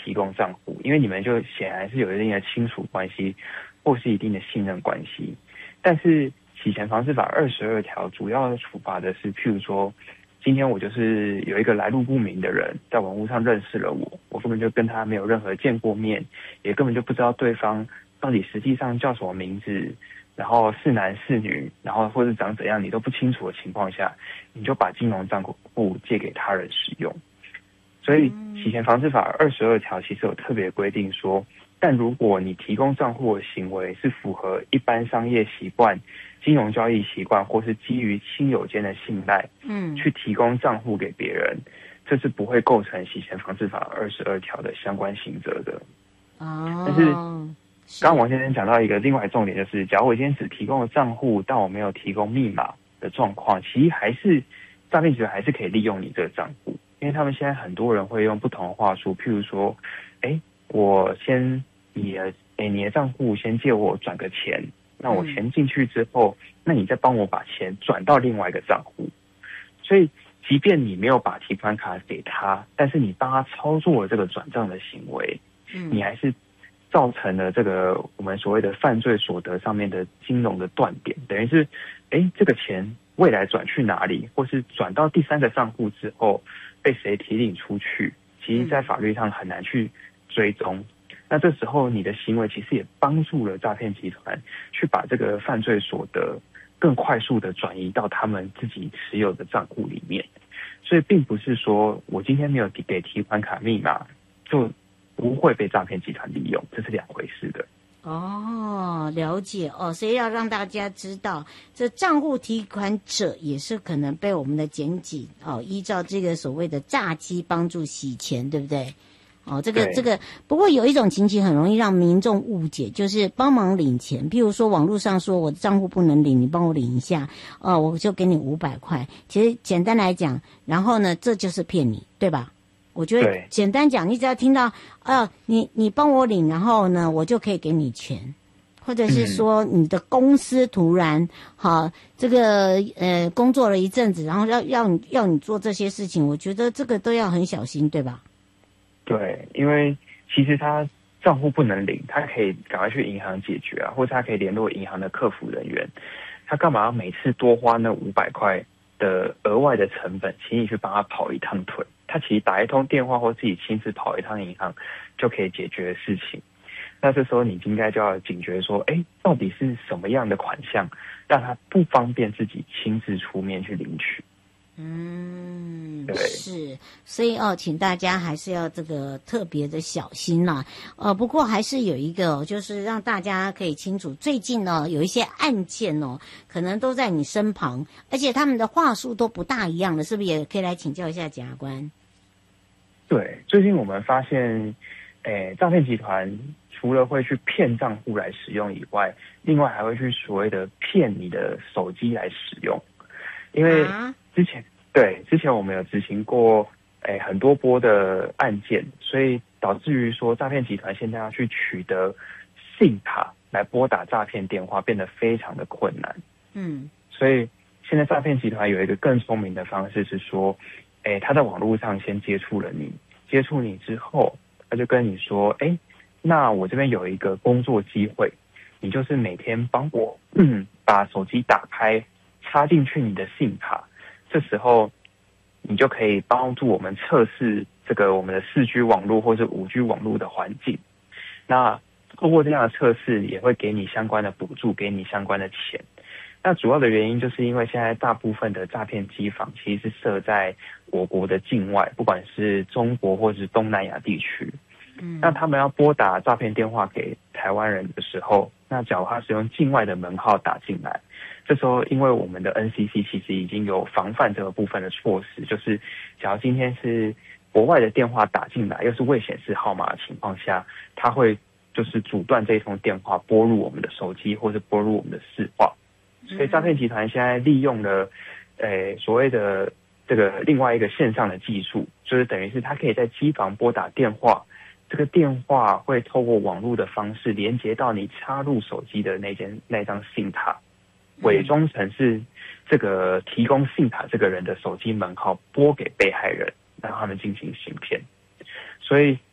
提供账户，因为你们就显然是有一定的亲属关系或是一定的信任关系。但是洗钱防治法22条主要处罚的是，譬如说今天我就是有一个来路不明的人在网络上认识了我根本就跟他没有任何见过面，也根本就不知道对方到底实际上叫什么名字，然后是男是女，然后或是长怎样你都不清楚的情况下，你就把金融账户借给他人使用。所以洗钱防治法22条其实有特别规定说，但如果你提供账户的行为是符合一般商业习惯、金融交易习惯，或是基于亲友间的信赖，去提供账户给别人，这是不会构成洗钱防治法22条的相关刑责的。但是刚刚王先生讲到一个另外重点，就是假如我今天只提供了账户，但我没有提供密码的状况，其实还是诈骗集团还是可以利用你这个账户，因为他们现在很多人会用不同的话术，譬如说，我先你的账户先借我转个钱，那我钱进去之后，那你再帮我把钱转到另外一个账户。所以即便你没有把提款卡给他，但是你帮他操作了这个转账的行为，你还是造成了这个我们所谓的犯罪所得上面的金融的断点，等于是这个钱未来转去哪里，或是转到第三个账户之后被谁提领出去，其实在法律上很难去追踪。那这时候你的行为其实也帮助了诈骗集团去把这个犯罪所得更快速的转移到他们自己持有的账户里面。所以并不是说我今天没有给提款卡密码就不会被诈骗集团利用，这是两回事的。 了解所以要让大家知道，这账户提款者也是可能被我们的检警依照这个所谓的诈欺帮助洗钱，对不对？这个，不过有一种情形很容易让民众误解，就是帮忙领钱，譬如说网络上说我的账户不能领，你帮我领一下，我就给你500块。其实简单来讲，然后呢，这就是骗你，对吧？我觉得简单讲，你只要听到你帮我领，然后呢，我就可以给你钱，或者是说你的公司突然这个工作了一阵子，然后要你做这些事情，我觉得这个都要很小心，对吧？ 对，因为其实他账户不能领，他可以赶快去银行解决啊，或者他可以联络银行的客服人员。他干嘛要每次多花那500块的额外的成本，请你去帮他跑一趟腿？他其实打一通电话或自己亲自跑一趟银行就可以解决的事情。那这时候你应该就要警觉说，到底是什么样的款项让他不方便自己亲自出面去领取？ 是，所以请大家还是要这个特别的小心啦。不过还是有一个就是让大家可以清楚，最近呢有一些案件可能都在你身旁，而且他们的话术都不大一样的，是不是也可以来请教一下检察官？ 对，最近我们发现，诈骗集团除了会去骗账户来使用以外，另外还会去所谓的骗你的手机来使用，因为之前我们有执行过很多波的案件，所以导致于说诈骗集团现在要去取得信卡来拨打诈骗电话变得非常的困难。所以现在诈骗集团有一个更聪明的方式是说，他在网络上先接触你之后，他就跟你说，那我这边有一个工作机会，你就是每天帮我把手机打开，插进去你的信卡，这时候你就可以帮助我们测试这个我们的4G 网络或是5G 网络的环境。那透过这样的测试，也会给你相关的补助，给你相关的钱。那主要的原因就是因为现在大部分的诈骗机房其实是设在我国的境外，不管是中国或是东南亚地区。那他们要拨打诈骗电话给台湾人的时候，那假如他是用境外的门号打进来，这时候因为我们的 NCC 其实已经有防范这个部分的措施，就是假如今天是国外的电话打进来，又是未显示号码的情况下，他会就是阻断这一通电话拨入我们的手机或是拨入我们的市话。所以诈骗集团现在利用了所谓的这个另外一个线上的技术，就是等于是他可以在机房拨打电话，这个电话会透过网络的方式连接到你插入手机的那张信卡，伪装成是这个提供信卡这个人的手机门号拨给被害人，让他们进行行骗。所以